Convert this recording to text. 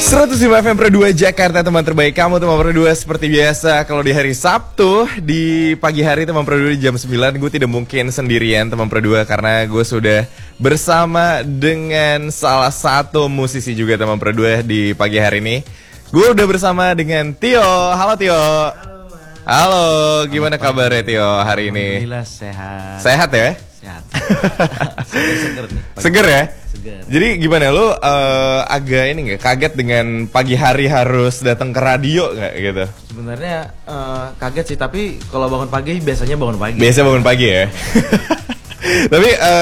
105 FM Pro 2 Jakarta, teman terbaik kamu, teman Pro 2. Seperti biasa, kalau di hari Sabtu, di pagi hari teman Pro 2 di jam 9, gue tidak mungkin sendirian teman Pro 2, karena gue sudah bersama dengan salah satu musisi juga teman Pro 2 di pagi hari ini. Gue udah bersama dengan Tio. Halo Tio. Halo, gimana kabarnya Tio hari ini? Alhamdulillah sehat. Sehat ya? Sehat. Seger nih. Seger ya? Seger. Jadi gimana lu agak ini nggak kaget dengan pagi hari harus datang ke radio nggak gitu? Sebenarnya kaget sih, tapi kalau bangun pagi biasanya bangun pagi. Biasa bangun pagi ya. Tapi